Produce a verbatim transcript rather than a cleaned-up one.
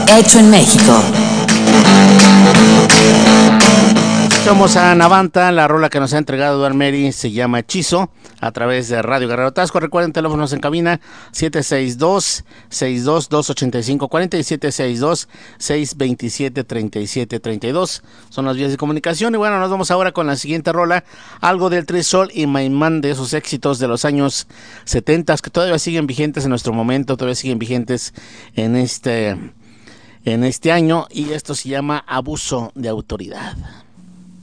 hecho en México. Somos a Navanta, la rola que nos ha entregado Eduardo Meri se llama Hechizo, a través de Radio Guerrero Tasco. Recuerden, teléfonos en cabina siete seis dos, seis dos dos, ocho cinco cuatro cero y siete seis dos, seis dos siete, tres siete tres dos. Son las vías de comunicación. Y bueno, nos vamos ahora con la siguiente rola, algo del Trisol y Maimán, de esos éxitos de los años setenta que todavía siguen vigentes en nuestro momento, todavía siguen vigentes en este, en este año, y esto se llama Abuso de Autoridad.